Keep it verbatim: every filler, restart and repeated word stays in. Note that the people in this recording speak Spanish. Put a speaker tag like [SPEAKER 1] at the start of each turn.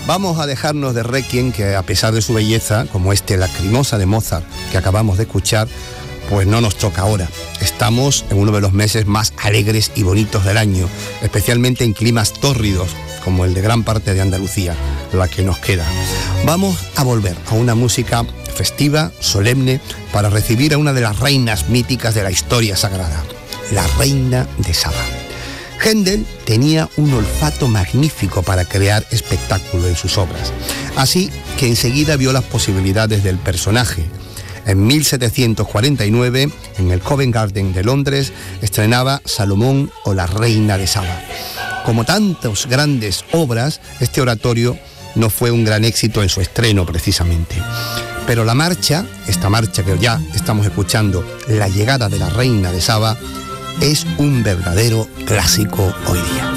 [SPEAKER 1] Vamos a dejarnos de Requiem, que a pesar de su belleza, como este Lacrimosa de Mozart que acabamos de escuchar, pues no nos toca ahora. Estamos en uno de los meses más alegres y bonitos del año, especialmente en climas tórridos, como el de gran parte de Andalucía, la que nos queda. Vamos a volver a una música festiva, solemne, para recibir a una de las reinas míticas de la historia sagrada, la reina de Saba. Händel tenía un olfato magnífico para crear espectáculo en sus obras, así que enseguida vio las posibilidades del personaje. En mil setecientos cuarenta y nueve, en el Covent Garden de Londres, estrenaba Salomón o la reina de Saba. Como tantas grandes obras, este oratorio no fue un gran éxito en su estreno precisamente. Pero la marcha, esta marcha que ya estamos escuchando, La llegada de la reina de Saba, es un verdadero clásico hoy día.